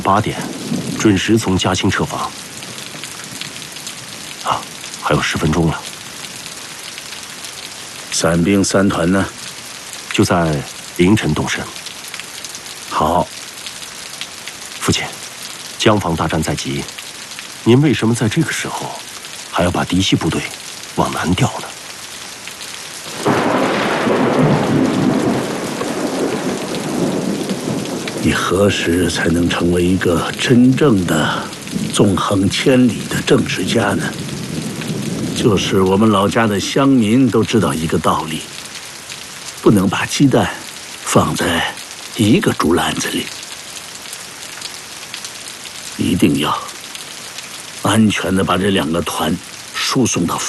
8点，准时从嘉兴撤防。啊，还有10分钟了。 散兵3团呢？ 就在凌晨动身。 好。 父亲，江防大战在即，您为什么在这个时候还要把嫡系部队往南调呢？ 你何时才能成为一个真正的纵横千里的政治家呢？就是我们老家的乡民都知道一个道理：不能把鸡蛋放在一个竹篮子里，一定要安全地把这2个团输送到